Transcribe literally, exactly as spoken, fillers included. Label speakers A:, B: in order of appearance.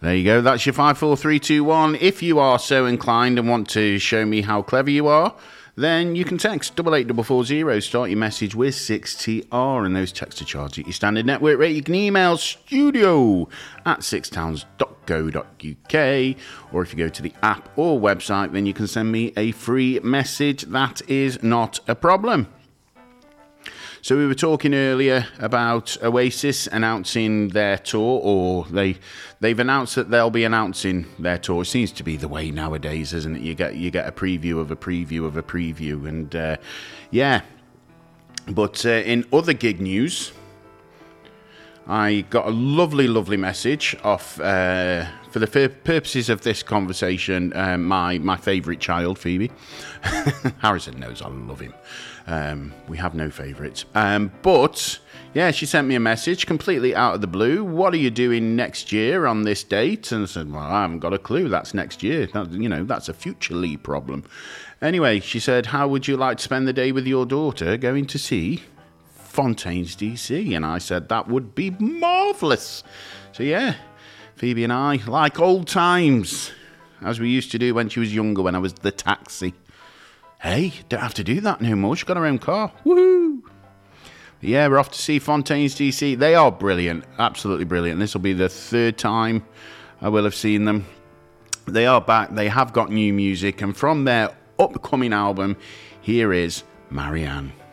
A: There you go. That's your five, four, three, two, one. If you are so inclined and want to show me how clever you are, then you can text double eight double four zero. Start your message with six T R, and those texts are charged at your standard network rate. You can email studio at six towns dot co dot uk, or if you go to the app or website, then you can send me a free message. That is not a problem. So we were talking earlier about Oasis announcing their tour, or they they've announced that they'll be announcing their tour. It seems to be the way nowadays, isn't it? You get you get a preview of a preview of a preview, and uh, yeah. But uh, in other gig news, I got a lovely, lovely message off, uh, for the purposes of this conversation, uh, my my favourite child, Phoebe. Harrison knows I love him. Um, we have no favourites. Um, but, yeah, she sent me a message completely out of the blue. What are you doing next year on this date? And I said, well, I haven't got a clue. That's next year. That, you know, that's a futurely problem. Anyway, she said, how would you like to spend the day with your daughter going to see Fontaines D C? And I said, that would be marvellous. So, yeah, Phoebe and I, like old times, as we used to do when she was younger, when I was the taxi. Hey, don't have to do that no more. She's got her own car. Woohoo! Yeah, we're off to see Fontaines D C. They are brilliant. Absolutely brilliant. This will be the third time I will have seen them. They are back. They have got new music. And from their upcoming album, here is Marianne.